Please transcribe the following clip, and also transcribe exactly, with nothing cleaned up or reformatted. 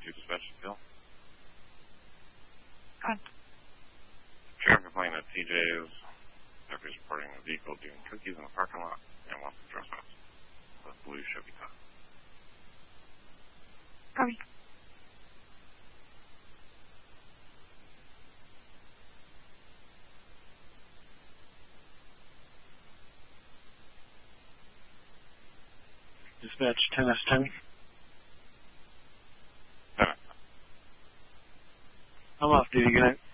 two dispatch still. Good. Sheriff complained that T J's deputies reporting a vehicle doing cookies in the parking lot and wants to trespass. The blue Chevy Tahoe. Copy. Dispatch ten S ten. ten. I'm off duty, good night.